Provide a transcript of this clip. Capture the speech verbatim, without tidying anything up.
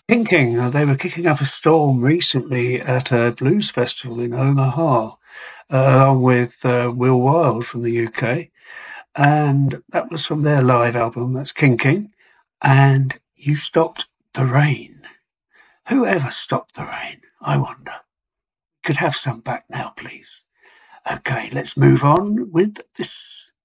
King King, uh, they were kicking up a storm recently at a blues festival in Omaha, uh, along with uh, Will Wild from the U K, and that was from their live album, that's King King, and You Stopped the Rain. Who ever stopped the rain, I wonder? Could have some back now, please. Okay, let's move on with this.